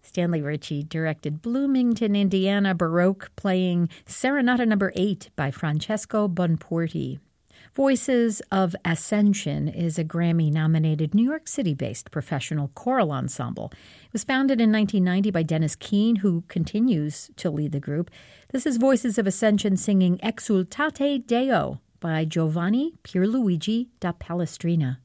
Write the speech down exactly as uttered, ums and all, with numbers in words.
Stanley Ritchie directed Bloomington, Indiana Baroque, playing Serenata Number eight by Francesco Bonporti. Voices of Ascension is a Grammy-nominated New York City-based professional choral ensemble. It was founded in nineteen ninety by Dennis Keene, who continues to lead the group. This is Voices of Ascension singing Exultate Deo by Giovanni Pierluigi da Palestrina.